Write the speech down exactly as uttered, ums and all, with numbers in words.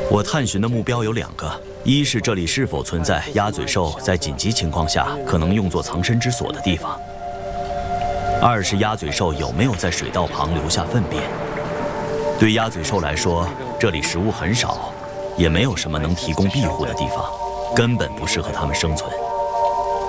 我探寻的目标有两个：一是这里是否存在鸭嘴兽在紧急情况下可能用作藏身之所的地方；二是鸭嘴兽有没有在水道旁留下粪便。对鸭嘴兽来说，这里食物很少，也没有什么能提供庇护的地方，根本不适合它们生存。